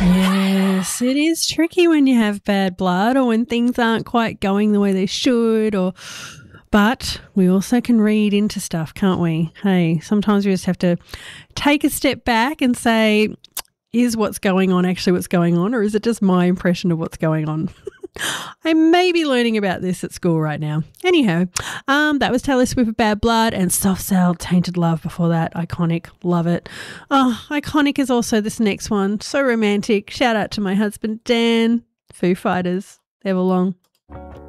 Yes, it is tricky when you have bad blood or when things aren't quite going the way they should, but we also can read into stuff, can't we? Hey, sometimes we just have to take a step back and say, is what's going on actually what's going on, or is it just my impression of what's going on? I may be learning about this at school right now. Anyhow, that was Taylor Swift with Bad Blood and Soft Cell, Tainted Love before that. Iconic. Love it. Oh, iconic is also this next one. So romantic. Shout out to my husband, Dan. Foo Fighters. Everlong.